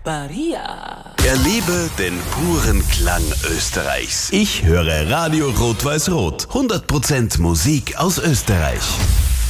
Maria. Erlebe den puren Klang Österreichs. Ich höre Radio Rot-Weiß-Rot. 100% Musik aus Österreich.